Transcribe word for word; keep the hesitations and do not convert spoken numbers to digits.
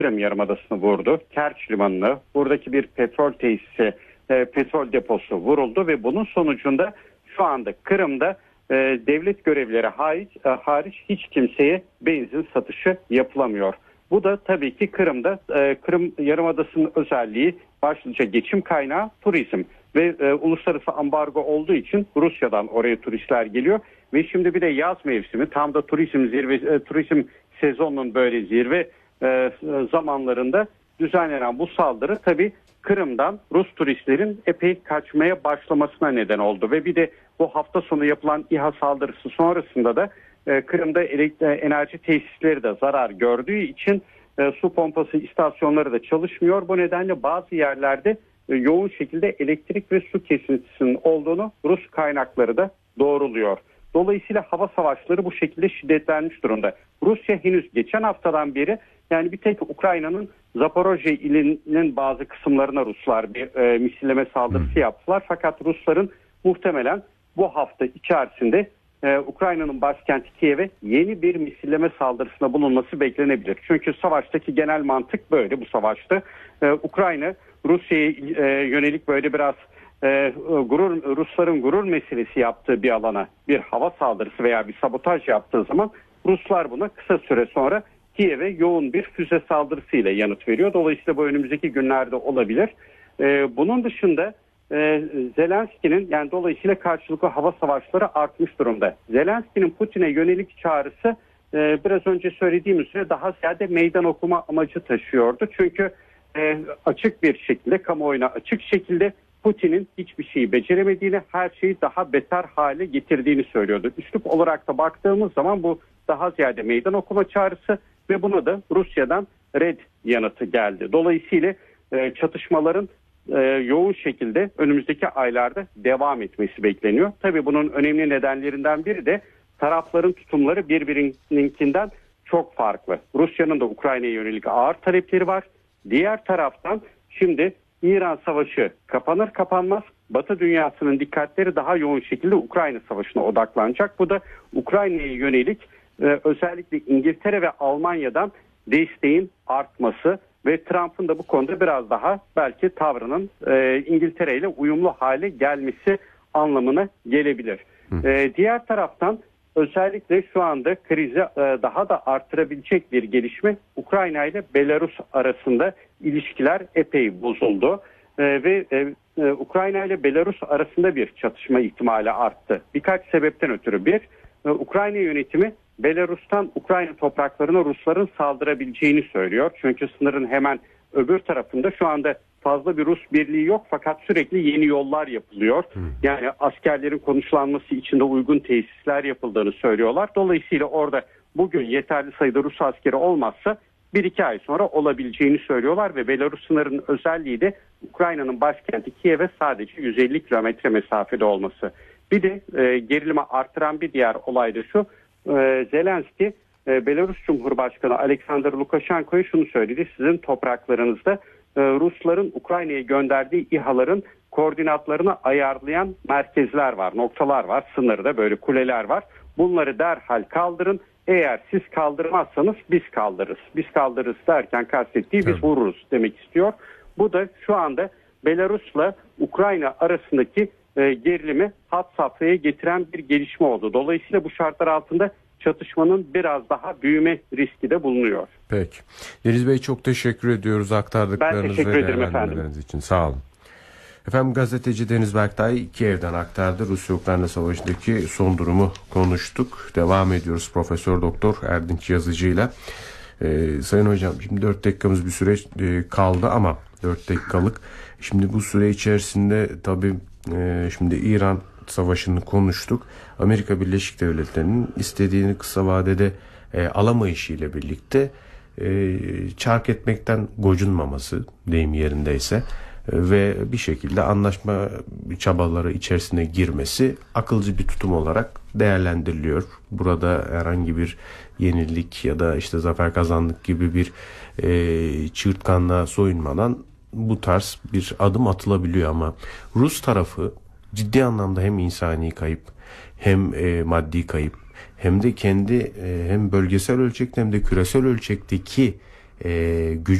Kırım Yarımadası'nı vurdu. Kerç Limanı'nı, buradaki bir petrol tesisi, e, petrol deposu vuruldu ve bunun sonucunda şu anda Kırım'da e, devlet görevlileri hariç, e, hariç hiç kimseye benzin satışı yapılamıyor. Bu da tabii ki Kırım'da e, Kırım Yarımadası'nın özelliği başlıca geçim kaynağı turizm ve e, uluslararası ambargo olduğu için Rusya'dan oraya turistler geliyor ve şimdi bir de yaz mevsimi, tam da turizm zirve e, turizm sezonunun böyle zirve e, zamanlarında düzenlenen bu saldırı tabii Kırım'dan Rus turistlerin epey kaçmaya başlamasına neden oldu ve bir de bu hafta sonu yapılan İHA saldırısı sonrasında da e, Kırım'da elektri- enerji tesisleri de zarar gördüğü için e, su pompası istasyonları da çalışmıyor. Bu nedenle bazı yerlerde e, yoğun şekilde elektrik ve su kesintisinin olduğunu Rus kaynakları da doğruluyor. Dolayısıyla hava savaşları bu şekilde şiddetlenmiş durumda. Rusya henüz geçen haftadan beri, yani bir tek Ukrayna'nın Zaporojye ilinin bazı kısımlarına Ruslar bir e, misilleme saldırısı yaptılar. Fakat Rusların muhtemelen bu hafta içerisinde e, Ukrayna'nın başkenti Kiev'e yeni bir misilleme saldırısına bulunması beklenebilir. Çünkü savaştaki genel mantık böyle bu savaşta. E, Ukrayna Rusya'ya e, yönelik böyle biraz e, gurur Rusların gurur meselesi yaptığı bir alana bir hava saldırısı veya bir sabotaj yaptığı zaman Ruslar buna kısa süre sonra Kiev'e yoğun bir füze saldırısıyla yanıt veriyor. Dolayısıyla bu önümüzdeki günlerde olabilir. Ee, bunun dışında e, Zelenski'nin, yani dolayısıyla karşılıklı hava savaşları artmış durumda. Zelenski'nin Putin'e yönelik çağrısı e, biraz önce söylediğim üzere daha ziyade meydan okuma amacı taşıyordu. Çünkü e, açık bir şekilde, kamuoyuna açık şekilde Putin'in hiçbir şeyi beceremediğini, her şeyi daha beter hale getirdiğini söylüyordu. Üslup olarak da baktığımız zaman bu daha ziyade meydan okuma çağrısı ve buna da Rusya'dan red yanıtı geldi. Dolayısıyla e, çatışmaların e, yoğun şekilde önümüzdeki aylarda devam etmesi bekleniyor. Tabii bunun önemli nedenlerinden biri de tarafların tutumları birbirininkinden çok farklı. Rusya'nın da Ukrayna'ya yönelik ağır talepleri var. Diğer taraftan şimdi İran savaşı kapanır kapanmaz Batı dünyasının dikkatleri daha yoğun şekilde Ukrayna savaşına odaklanacak. Bu da Ukrayna'ya yönelik e, özellikle İngiltere ve Almanya'dan desteğin artması ve Trump'ın da bu konuda biraz daha belki tavrının e, İngiltere ile uyumlu hale gelmesi anlamına gelebilir. E, diğer taraftan özellikle şu anda krizi e, daha da artırabilecek bir gelişme, Ukrayna ile Belarus arasında ilişkiler epey bozuldu e, ve e, e, Ukrayna ile Belarus arasında bir çatışma ihtimali arttı. Birkaç sebepten ötürü. Bir, e, Ukrayna yönetimi Belarus'tan Ukrayna topraklarına Rusların saldırabileceğini söylüyor. Çünkü sınırın hemen öbür tarafında şu anda fazla bir Rus birliği yok, fakat sürekli yeni yollar yapılıyor. Hmm. Yani askerlerin konuşlanması için de uygun tesisler yapıldığını söylüyorlar. Dolayısıyla orada bugün yeterli sayıda Rus askeri olmazsa bir iki ay sonra olabileceğini söylüyorlar ve Belarus sınırının özelliği de Ukrayna'nın başkenti Kiev'e sadece yüz elli kilometre mesafede olması. Bir de e, gerilimi artıran bir diğer olay da şu: e, Zelenski e, Belarus Cumhurbaşkanı Alexander Lukashenko'ya şunu söyledi: sizin topraklarınızda e, Rusların Ukrayna'ya gönderdiği İHA'ların koordinatlarını ayarlayan merkezler var, noktalar var, sınırda böyle kuleler var. Bunları derhal kaldırın. Eğer siz kaldırmazsanız biz kaldırırız. Biz kaldırırız derken kastettiği biz vururuz demek istiyor. Bu da şu anda Belarus'la Ukrayna arasındaki e, gerilimi had safhaya getiren bir gelişme oldu. Dolayısıyla bu şartlar altında çatışmanın biraz daha büyüme riski de bulunuyor. Peki. Deniz Bey, çok teşekkür ediyoruz aktardıklarınız ve değerlendirmeleriniz için. Sağ olun. Efendim, gazeteci Deniz Berktay Kiev'den aktardı. Rusya-Ukrayna Savaşı'ndaki son durumu konuştuk. Devam ediyoruz Profesör Doktor Erdinç Yazıcı ile. Ee, Sayın Hocam, şimdi dört dakikamız bir süre e, kaldı ama dört dakikalık. Şimdi bu süre içerisinde tabii e, şimdi İran Savaşı'nı konuştuk. Amerika Birleşik Devletleri'nin istediğini kısa vadede e, alamayışıyla birlikte e, çark etmekten gocunmaması, deyim yerindeyse, ve bir şekilde anlaşma çabaları içerisine girmesi akılcı bir tutum olarak değerlendiriliyor. Burada herhangi bir yenilik ya da işte zafer kazandık gibi bir e, çığırtkanlığa soyunmadan bu tarz bir adım atılabiliyor ama Rus tarafı ciddi anlamda hem insani kayıp hem e, maddi kayıp hem de kendi e, hem bölgesel ölçekte hem de küresel ölçekteki e, gücü